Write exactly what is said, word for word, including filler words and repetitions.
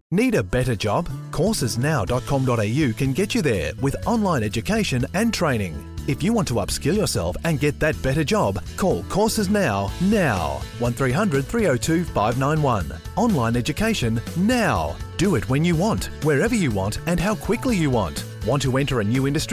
Need a better job? courses now dot com dot a u can get you there with online education and training. If you want to upskill yourself and get that better job, call Courses Now, now. one three hundred, three oh two, five nine one. Online education now. Do it when you want, wherever you want, and how quickly you want. Want to enter a new industry?